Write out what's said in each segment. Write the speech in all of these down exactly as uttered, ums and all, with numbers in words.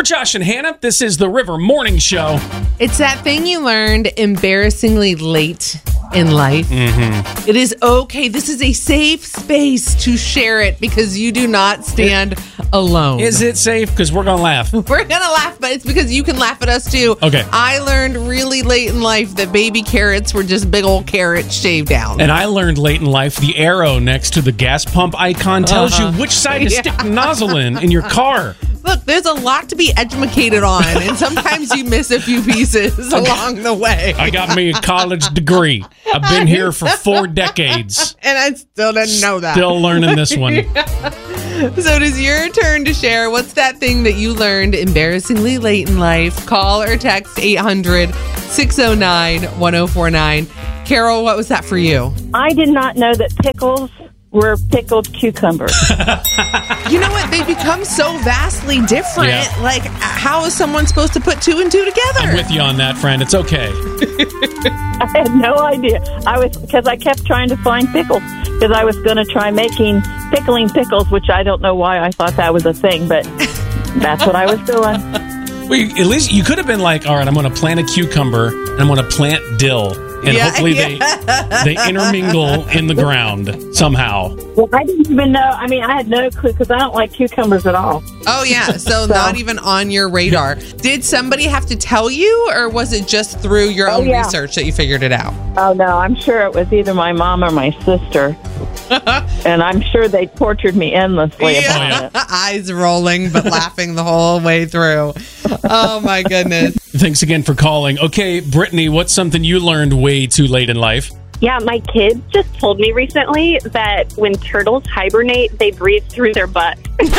Josh and Hannah. This is the River Morning Show. It's that thing you learned embarrassingly late in life. Mm-hmm. It is okay. This is a safe space to share it because you do not stand alone. Is it safe? Because we're going to laugh. We're going to laugh, but it's because you can laugh at us too. Okay. I learned really late in life that baby carrots were just big old carrots shaved down. And I learned late in life the arrow next to the gas pump icon tells Uh-huh. you which side to Yeah. stick the nozzle in in your car. Look, there's a lot to be educated on, and sometimes you miss a few pieces along the way. I got me a college degree. I've been here for four decades. And I still didn't know that. Still learning this one. So it is your turn to share. What's that thing that you learned embarrassingly late in life? Call or text eight hundred, six oh nine, one oh four nine. Carol, what was that for you? I did not know that pickles were pickled cucumbers. You know what? They become so vastly different. Yeah. Like, how is someone supposed to put two and two together? I'm with you on that, friend. It's okay. I had no idea. I was because I kept trying to find pickles because I was going to try making pickling pickles, which I don't know why I thought that was a thing, but that's what I was doing. Well, at least you could have been like, all right, I'm going to plant a cucumber and I'm going to plant dill. And Yeah, hopefully yeah. they they intermingle in the ground somehow. Well, I didn't even know. I mean, I had no clue because I don't like cucumbers at all. Oh, yeah. So, not even on your radar. Did somebody have to tell you, or was it just through your Oh, own yeah. research that you figured it out? Oh, no, I'm sure it was either my mom or my sister. And I'm sure they tortured me endlessly about it. Eyes rolling, but laughing the whole way through. Oh, my goodness. Thanks again for calling. Okay, Brittany, what's something you learned way too late in life? Yeah, my kids just told me recently that when turtles hibernate, they breathe through their butt.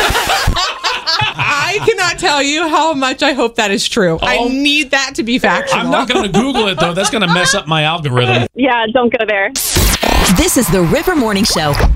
I cannot tell you how much I hope that is true. I Oh. need that to be factual. I'm not going to Google it, though. That's going to mess up my algorithm. Yeah, don't go there. This is the River Morning Show.